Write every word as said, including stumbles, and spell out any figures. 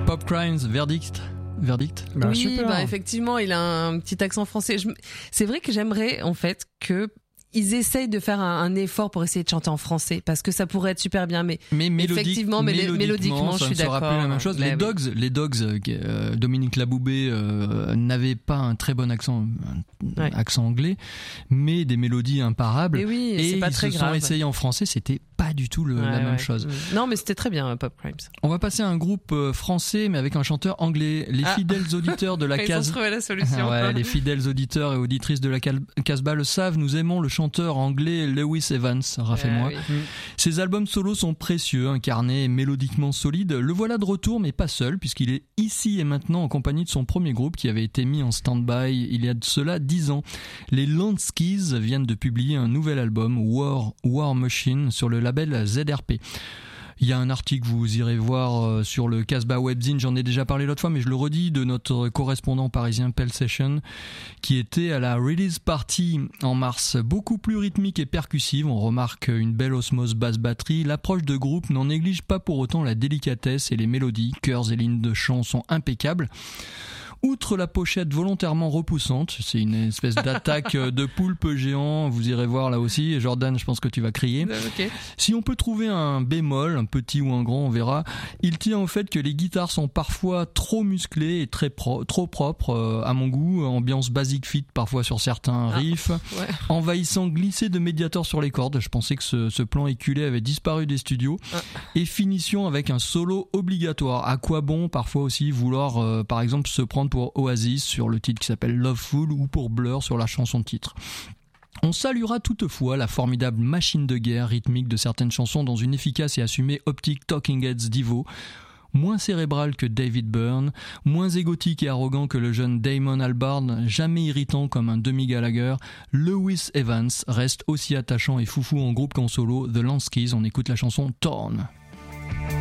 Pop Crimes, verdict. Verdict. Bah, oui, super. bah effectivement, il a un petit accent français. Je... C'est vrai que j'aimerais en fait que ils essayent de faire un, un effort pour essayer de chanter en français parce que ça pourrait être super bien, mais, mais mélodique, effectivement, mais mélodiquement, mélodiquement, je ça suis ne sera d'accord. plus la même chose. Mais Les oui. Dogs, les Dogs, euh, Dominique Laboubé euh, n'avait pas un très bon accent, un Ouais. accent anglais, mais des mélodies imparables. Et oui, et c'est pas ils très se grave. sont essayés en français, c'était pas du tout le, Ouais, la même ouais. chose. Mm. Non, mais c'était très bien, Pop Crimes. On va passer à un groupe euh, français, mais avec un chanteur anglais. Les Ah. fidèles auditeurs de la Ils ont case. trouvé la solution. Ouais, les fidèles auditeurs et auditrices de la cal- Casbah le savent, nous aimons le chanteur anglais Lewis Evans, Raph et Ah, moi. oui. Ses albums solos sont précieux, incarnés et mélodiquement solides. Le voilà de retour, mais pas seul, puisqu'il est ici et maintenant en compagnie de son premier groupe qui avait été mis en stand-by il y a de cela dix ans. Les Lanskeys viennent de publier un nouvel album, War, War Machine, sur le label Z R P. Il y a un article, vous irez voir sur le Casbah Webzine, j'en ai déjà parlé l'autre fois, mais je le redis, de notre correspondant parisien Pell Session, qui était à la release party en mars, beaucoup plus rythmique et percussive. On remarque une belle osmose basse-batterie. L'approche de groupe n'en néglige pas pour autant la délicatesse et les mélodies. Chœurs et lignes de chant sont impeccables. Outre la pochette volontairement repoussante, c'est une espèce d'attaque de poulpe géant, vous irez voir là aussi, et Jordan, je pense que tu vas crier. Ok. Si on peut trouver un bémol, un petit ou un grand, on verra, il tient au fait que les guitares sont parfois trop musclées et très pro- trop propres euh, à mon goût, ambiance basic fit parfois sur certains riffs, Ah, ouais. envahissant glisser de Mediator sur les cordes, je pensais que ce, ce plan éculé avait disparu des studios, Ah. et finition avec un solo obligatoire. À quoi bon parfois aussi vouloir euh, par exemple se prendre pour Oasis sur le titre qui s'appelle Loveful ou pour Blur sur la chanson titre. On saluera toutefois la formidable machine de guerre rythmique de certaines chansons dans une efficace et assumée optique Talking Heads Divo, moins cérébral que David Byrne, moins égotique et arrogant que le jeune Damon Albarn, jamais irritant comme un demi-Gallagher, Lewis Evans reste aussi attachant et foufou en groupe qu'en solo. The Lanskeys, on écoute la chanson Torn.